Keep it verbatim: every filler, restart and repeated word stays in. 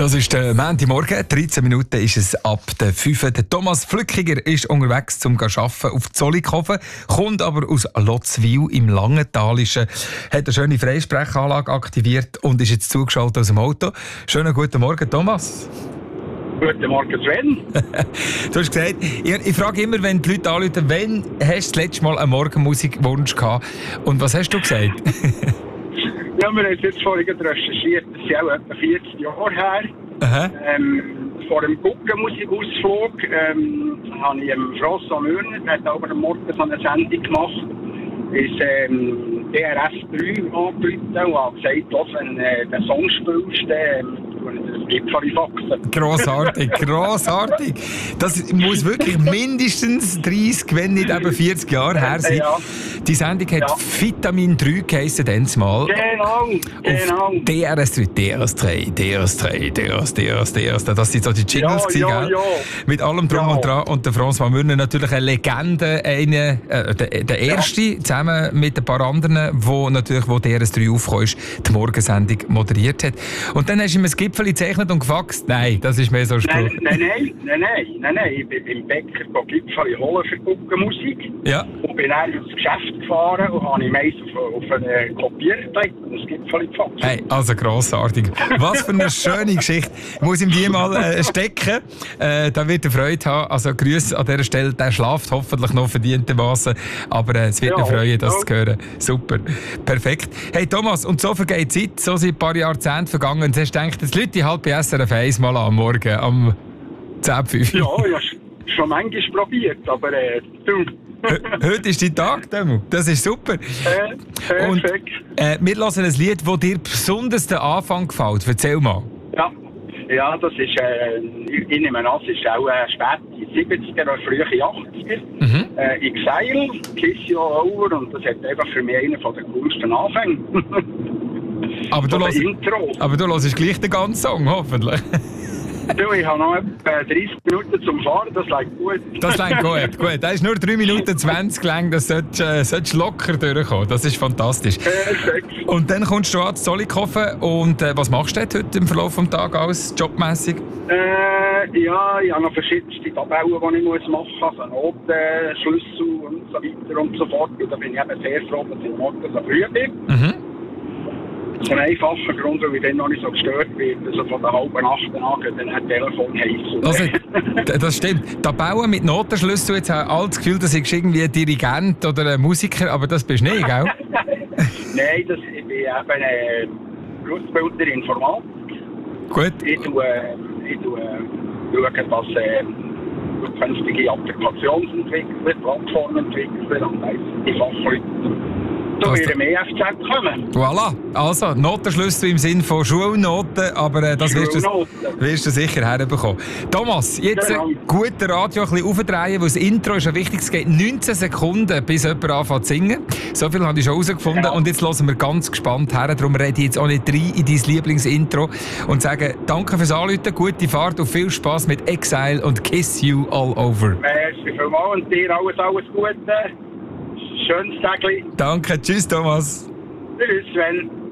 Das ist der Montagmorgen, dreizehn Minuten ist es ab der fünf. Der Thomas Flückiger ist unterwegs zum Arbeiten auf Zollikofen, kommt aber aus Lotzwil im Langentalischen, hat eine schöne Freisprechanlage aktiviert und ist jetzt zugeschaltet aus dem Auto. Schönen guten Morgen, Thomas. Guten Morgen, Sven. Du hast gesagt, ich, ich frage immer, wenn die Leute anrufen, wann hast du das letzte Mal einen Morgenmusikwunsch gehabt? Und was hast du gesagt? Ja, wir haben es jetzt vorhin recherchiert, das ist auch etwa vierzig Jahre her. Aha. Ähm, vor einem Guggenmusikausflug ähm, habe ich einen François Mürner, der hat aber am Morgen so eine Sendung gemacht, ist ähm, D R S drei angerufen und hat gesagt, dass, wenn äh, der Song spielst, dann das Gipfel faxen. Grossartig, grossartig. Das muss wirklich mindestens dreißig, wenn nicht eben vierzig Jahre her sein. Ja. Die Sendung hat Ja. Vitamin drei geheissen, dann mal. Genau, genau. Auf D R S drei, D R S drei, D R S drei, D R S, D R S, D R S. Das sind so die Jingles, Ja, ja, gell? ja. Mit allem Drum Ja. und Dran. Und der François Mürner natürlich eine Legende, eine, äh, der, der erste, zusammen mit ein paar anderen, wo natürlich, wo D R S drei aufgekommen ist, die Morgensendung moderiert hat. Und dann hast du ihm ein Gipfel gezeichnet und gefaxt. Nein, das ist mehr so ein Spruch. Nein, nein, nein, nein, nein, nein, nein. Ich bin beim Bäcker Gipfel holen für Guggenmusik. Ja. Und bin dann ins Geschäft gefahren und habe ich meist auf, auf einen Kopierteig und das Gipfel gefaxt. Hey, also grossartig. Was für eine schöne Geschichte. Ich muss ihm die mal äh, stecken. Äh, da wird er Freude haben. Also Grüße an dieser Stelle. Der schlaft hoffentlich noch verdientermaßen. Aber äh, es wird Ja, ihn freuen, das ja. zu hören. Super. Perfekt. Hey Thomas, und so vergeht die Zeit. So sind ein paar Jahrzehnte vergangen. Und jetzt denkt, jetzt Leute halt bei S R F eins mal am Morgen, am zehn Uhr fünf. Ja, ich habe schon manchmal probiert, aber äh, du. Heute ist dein Tag, Demo. Das ist super. Äh, perfekt. Und, äh, wir hören ein Lied, das dir besonders den Anfang gefällt. Erzähl mal. Ja. Ja, das ist, äh, ich, ich nehme an, es ist auch äh, spät siebziger oder frühe achtziger. Mhm. Äh, Exile, Kiss You All Over, und das hat einfach für mich einen der coolsten Anfänge. Aber du, Von hörst, der Intro. aber du hörst gleich den ganzen Song, hoffentlich. Du, ich habe noch etwa dreißig Minuten zum Fahren, das läuft gut. Das klingt gut, gut. Das ist nur drei Minuten zwanzig lang, das solltest äh, solltest locker durchkommen. Das ist fantastisch. Perfekt. Und dann kommst du an zu Zollikofen und äh, was machst du dort heute im Verlauf des Tages alles, jobmässig? Äh, ja, ich habe noch verschiedenste Tabellen, die ich muss machen muss, also Notenschlüssel und so weiter und so fort. Und da bin ich eben sehr froh, dass ich morgen so früh bin. Mhm. Aus einem einfachen Grund, weil ich dann noch nicht so gestört werde. Also von der halben Acht an geht dann ein Telefon heiß. Also, d- das stimmt. Tabellen mit Notenschlüssel, jetzt haben alle das Gefühl, dass ich irgendwie ein Dirigent oder ein Musiker, aber das bist du nicht, gell? Nein, das, ich bin eben äh, Berufsbilder Informatik. Gut. Ich tue, äh, ich tue äh, schauen, dass äh, künftige Applikationsentwickler, Plattformentwickler und die Fachleute zu Also- ihrem E F Z kommen. Voilà. Also, Notenschlüssel im Sinne von Schulnoten, aber äh, das wirst du, Schulnoten. wirst du sicher herbekommen. Thomas, jetzt äh, Genau. gut den Radio ein bisschen aufdrehen, weil das Intro ist ja wichtig. Es geht neunzehn Sekunden, bis jemand anfängt zu singen. So viel habe ich schon herausgefunden. Genau. Und jetzt hören wir ganz gespannt her. Darum rede ich jetzt auch nicht rein in dein Lieblingsintro und sage danke fürs Anrufen, gute Fahrt und viel Spass mit Exile und Kiss You All Over. Merci vielmals und dir alles, alles Gute. Schönes Tag. Danke, tschüss Thomas. Tschüss, Sven.